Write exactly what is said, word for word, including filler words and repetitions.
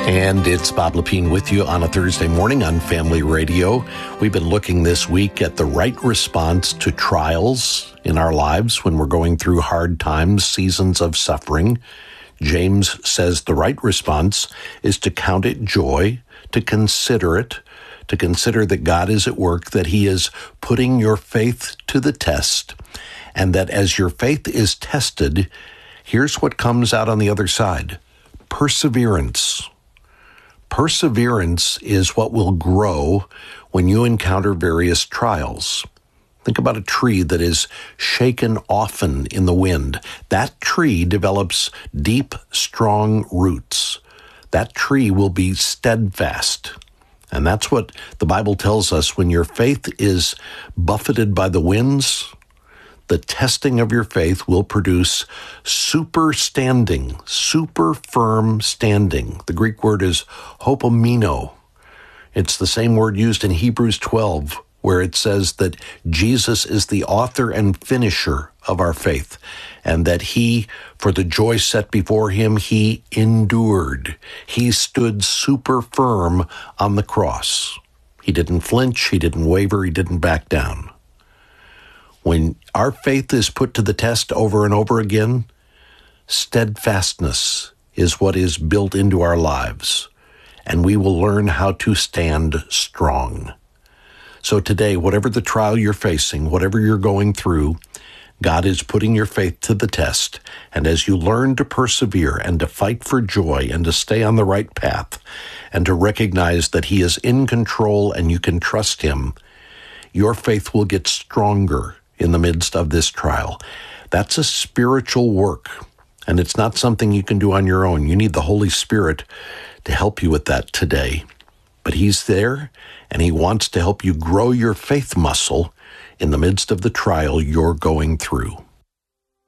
And it's Bob Lepine with you on a Thursday morning on Family Radio. We've been looking this week at the right response to trials in our lives when we're going through hard times, seasons of suffering. James says the right response is to count it joy, to consider it, to consider that God is at work, that He is putting your faith to the test, and that as your faith is tested, here's what comes out on the other side: perseverance. Perseverance is what will grow when you encounter various trials. Think about a tree that is shaken often in the wind. That tree develops deep, strong roots. That tree will be steadfast. And that's what the Bible tells us. When your faith is buffeted by the winds, the testing of your faith will produce super standing, super firm standing. The Greek word is hopomeno. It's the same word used in Hebrews twelve, where it says that Jesus is the author and finisher of our faith, and that He, for the joy set before Him, He endured. He stood super firm on the cross. He didn't flinch, He didn't waver, He didn't back down. When our faith is put to the test over and over again, steadfastness is what is built into our lives, and we will learn how to stand strong. So today, whatever the trial you're facing, whatever you're going through, God is putting your faith to the test, and as you learn to persevere and to fight for joy and to stay on the right path and to recognize that He is in control and you can trust Him, your faith will get stronger in the midst of this trial. That's a spiritual work, and it's not something you can do on your own. You need the Holy Spirit to help you with that today. But He's there, and He wants to help you grow your faith muscle in the midst of the trial you're going through.